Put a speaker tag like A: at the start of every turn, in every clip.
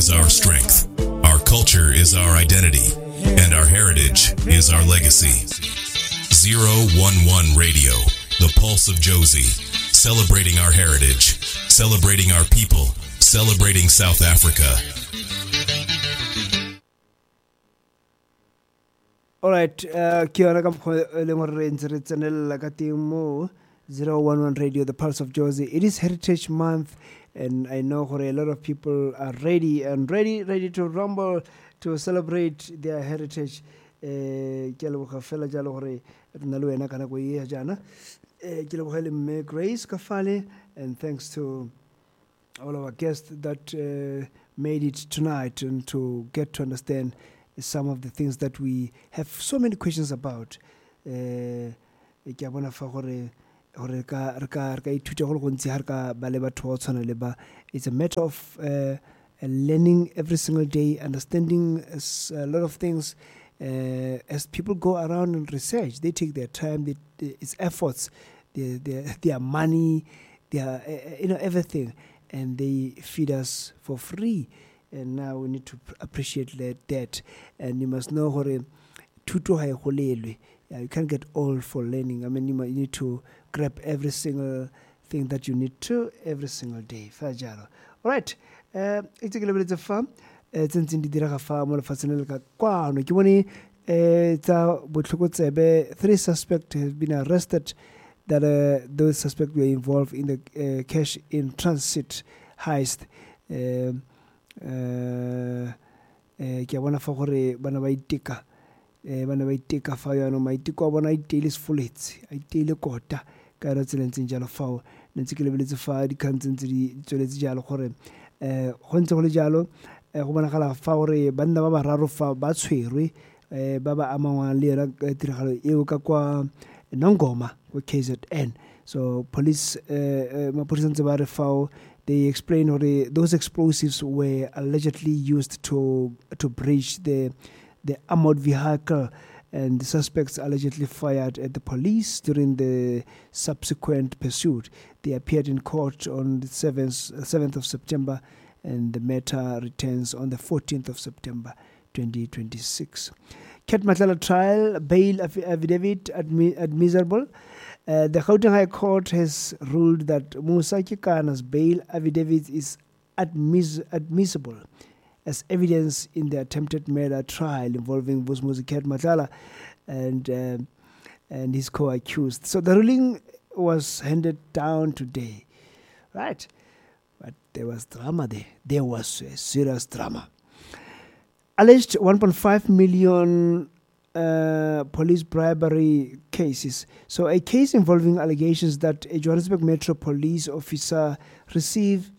A: is our strength. Our culture is our identity. And our heritage is our legacy. 011 Radio, the pulse of Jozi. Celebrating our heritage. Celebrating our people. Celebrating South Africa.
B: All right, kia ora ka le morre ntse tsenela ka timo 011 Radio, the pulse of Jozi. It is Heritage Month, and I know a lot of people are ready to rumble to celebrate their heritage. Fela jalo gore rena le wena kana go ye jana ke lebogele mme Grace Kafale, and thanks to all of our guests that made it tonight and to get to understand some of the things that we have so many questions about. Ke a bona fa gore it's a matter of learning every single day, understanding a lot of things. As people go around and research, they take their time, it's efforts, their money, their everything, and they feed us for free. And now we need to appreciate that. And you must know you can't get all for learning. I mean, you need to grab every single thing that you need to every single day. All right. It's a little bit of fun. Three suspects have been arrested. That those suspects were involved in the cash in transit heist. Bana ba iteka fa yana maiteko a bona itele sfoletse a itele kota ka ra tselentse jalo fao ntse ke lebeletse fa di kantse di tsweletse jalo gore go ntse go le jalo go bonagala fa gore banna ba bararo fa ba tshwerwe ba ba amangwa le era tiragalo eo ka kwa Nongoma kwa KZN. So police mapodisa ntse ba re fao they explain how those explosives were allegedly used to breach the armored vehicle, and the suspects allegedly fired at the police during the subsequent pursuit. They appeared in court on the 7th of September, and the matter returns on the 14th of September 2026. Ket Matlala trial, bail affidavit admissible. The Gauteng High Court has ruled that Musa Kekana's bail affidavit is admissible as evidence in the attempted murder trial involving Vusmuzi Ket Matlala and his co-accused. So the ruling was handed down today, right? But there was drama there. There was a serious drama. Alleged 1.5 million police bribery cases. So a case involving allegations that a Johannesburg Metro police officer received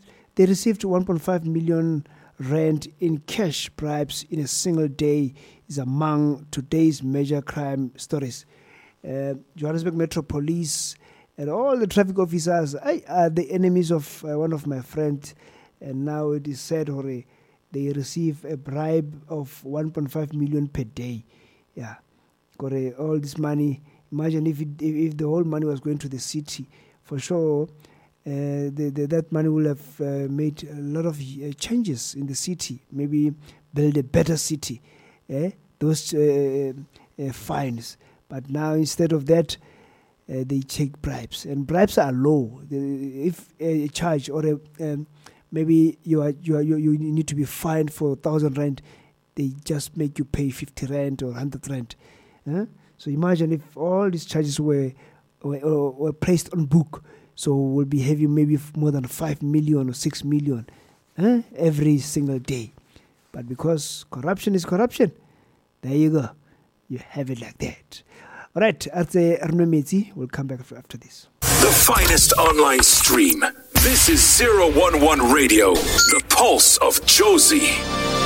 B: 1.5 million rand in cash bribes in a single day is among today's major crime stories. Johannesburg Metro Police and all the traffic officers are the enemies of one of my friends, and now it is said they receive a bribe of 1.5 million per day. Yeah, all this money. Imagine if the whole money was going to the city, for sure. That money will have made a lot of changes in the city. Maybe build a better city. Those fines. But now instead of that, they take bribes, and bribes are low. If a charge or maybe you need to be fined for 1,000 rand, they just make you pay 50 rand or 100 rand. So imagine if all these charges were placed on book. So we'll be having maybe more than 5 million or 6 million every single day. But because corruption is corruption, there you go. You have it like that. All right, we'll come back after this.
A: The finest online stream. This is 011 Radio, the pulse of Jozi.